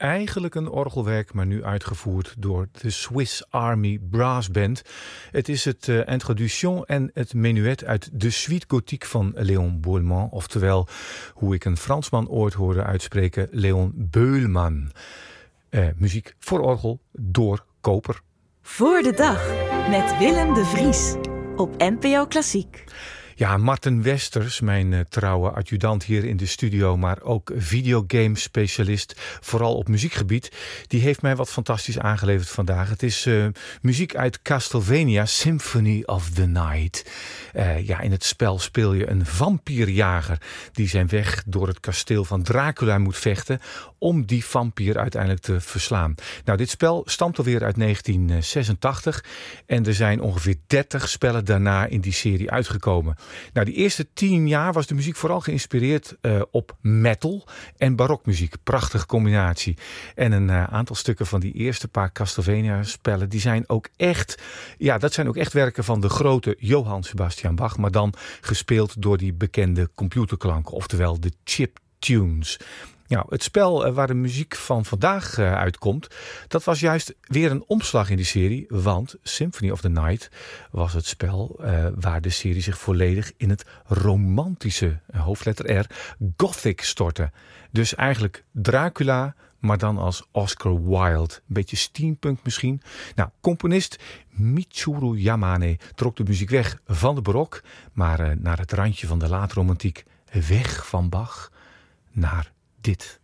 eigenlijk een orgelwerk, maar nu uitgevoerd door de Swiss Army Brass Band. Het is het introduction en het menuet uit de Suite Gothique van Léon Boulman. Oftewel, hoe ik een Fransman ooit hoorde uitspreken, Léon Beulman. Muziek voor orgel door Koper. Voor de dag met Willem de Vries op NPO Klassiek. Ja, Marten Westers, mijn trouwe adjudant hier in de studio, maar ook videogame-specialist, vooral op muziekgebied, die heeft mij wat fantastisch aangeleverd vandaag. Het is muziek uit Castlevania, Symphony of the Night. In het spel speel je een vampierjager die zijn weg door het kasteel van Dracula moet vechten om die vampier uiteindelijk te verslaan. Nou, dit spel stamt alweer uit 1986 en er zijn ongeveer 30 spellen daarna in die serie uitgekomen. Nou, die eerste 10 jaar was de muziek vooral geïnspireerd op metal en barokmuziek. Prachtige combinatie. En een aantal stukken van die eerste paar Castlevania-spellen, die zijn ook echt, dat zijn ook echt werken van de grote Johann Sebastian Bach, maar dan gespeeld door die bekende computerklanken, oftewel de chiptunes. Nou, het spel waar de muziek van vandaag uitkomt, dat was juist weer een omslag in die serie, want Symphony of the Night was het spel waar de serie zich volledig in het romantische, hoofdletter R, gothic stortte. Dus eigenlijk Dracula, maar dan als Oscar Wilde. Een beetje steampunk misschien. Nou, componist Michiru Yamane trok de muziek weg van de barok, maar naar het randje van de laatromantiek, weg van Bach naar dit.